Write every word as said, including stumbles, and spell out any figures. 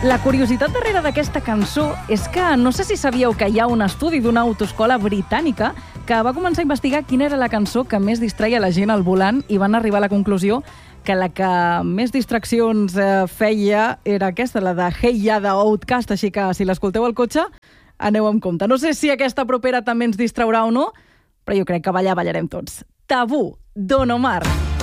La curiositat darrere d'aquesta cançó és que no sé si sabíeu que hi ha un estudi d'una autoescola britànica que va començar a investigar quina era la cançó que més distreia la gent al volant i van arribar a la conclusió que la que més distraccions eh, feia era aquesta, la de Hey Ya de Outkast, així que si l'escolteu al cotxe, aneu amb compte. No sé si aquesta propera també ens distraurà o no, però jo crec que ballar ballarem tots. Tabú, Don Omar.